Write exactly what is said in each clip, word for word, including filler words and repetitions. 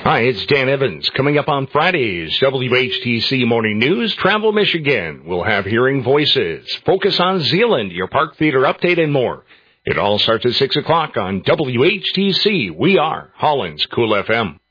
Hi, it's Dan Evans. Coming up on Friday's W H T C Morning News, Travel Michigan. We'll have Hearing Voices, Focus on Zealand, your Park Theater update, and more. It all starts at six o'clock on W H T C. We are Holland's Cool F M.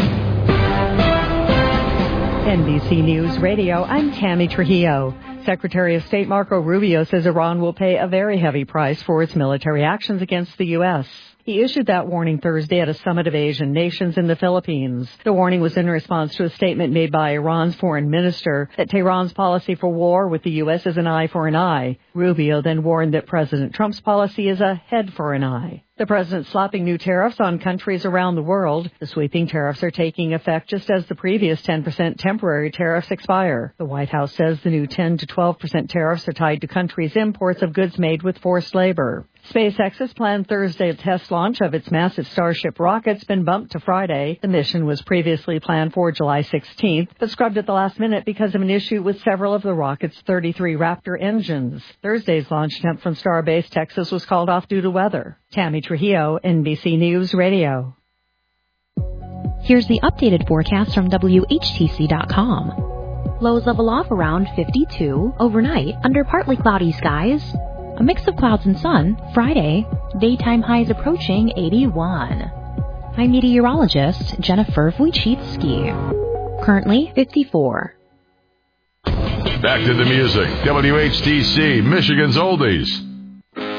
N B C News Radio, I'm Tammy Trujillo. Secretary of State Marco Rubio says Iran will pay a very heavy price for its military actions against the U S He issued that warning Thursday at a summit of Asian nations in the Philippines. The warning was in response to a statement made by Iran's foreign minister that Tehran's policy for war with the U S is an eye for an eye. Rubio then warned that President Trump's policy is a head for an eye. The president slapping new tariffs on countries around the world. The sweeping tariffs are taking effect just as the previous ten percent temporary tariffs expire. The White House says the new ten to twelve percent tariffs are tied to countries' imports of goods made with forced labor. SpaceX's planned Thursday test launch of its massive Starship rocket's been bumped to Friday. The mission was previously planned for July sixteenth, but scrubbed at the last minute because of an issue with several of the rocket's thirty-three Raptor engines. Thursday's launch attempt from Starbase, Texas was called off due to weather. Tammy Trujillo, N B C News Radio. Here's the updated forecast from W H T C dot com. Lows level off around fifty-two overnight under partly cloudy skies. A mix of clouds and sun Friday. Daytime highs approaching eighty-one. I'm meteorologist Jennifer Wojcicki. Currently fifty-four. Back to the music. W H T C, Michigan's Oldies.